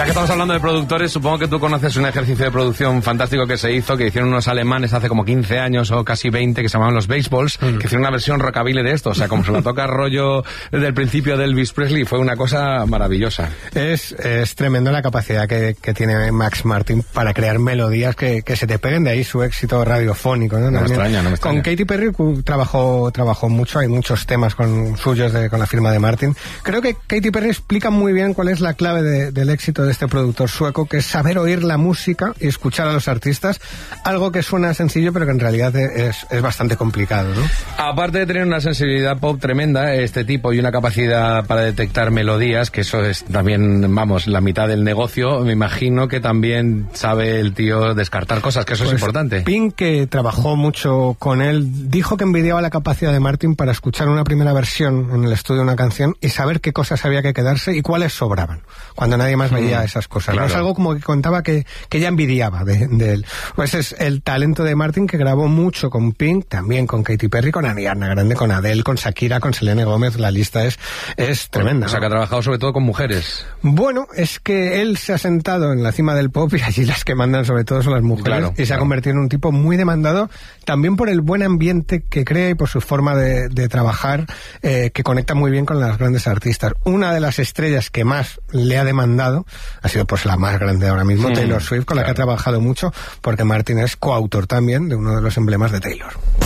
Ya que estamos hablando de productores, supongo que tú conoces un ejercicio de producción fantástico que se hizo, que hicieron unos alemanes hace como 15 años o casi 20, que se llamaban los Baseballs, que hicieron una versión rockabilly de esto, o sea, como se la toca rollo desde el principio de Elvis Presley, fue una cosa maravillosa. Es tremendo la capacidad que tiene Max Martin para crear melodías que se te peguen, de ahí su éxito radiofónico, ¿no? No me extraña. Con Katy Perry trabajó mucho, hay muchos temas suyos con la firma de Martin. Creo que Katy Perry explica muy bien cuál es la clave del éxito de este productor sueco, que es saber oír la música y escuchar a los artistas, algo que suena sencillo pero que en realidad es bastante complicado, ¿no? Aparte de tener una sensibilidad pop tremenda, este tipo, y una capacidad para detectar melodías, que eso es también, vamos, la mitad del negocio, me imagino que también sabe el tío descartar cosas, que eso es importante. Pink, que trabajó mucho con él, dijo que envidiaba la capacidad de Martin para escuchar una primera versión en el estudio de una canción y saber qué cosas había que quedarse y cuáles sobraban, cuando nadie más veía esas cosas. Claro. No es algo como que contaba que ella envidiaba de él. Pues es el talento de Martin, que grabó mucho con Pink, también con Katy Perry, con Ariana Grande, con Adele, con Shakira, con Selena Gómez. La lista es tremenda. O sea, que ha trabajado sobre todo con mujeres. Bueno, es que él se ha sentado en la cima del pop y allí las que mandan sobre todo son las mujeres, y se ha convertido en un tipo muy demandado, también por el buen ambiente que crea y por su forma de trabajar, que conecta muy bien con las grandes artistas. Una de las estrellas que más le ha demandado ha sido pues la más grande ahora mismo, Taylor Swift, con la que ha trabajado mucho, porque Martin es coautor también de uno de los emblemas de Taylor.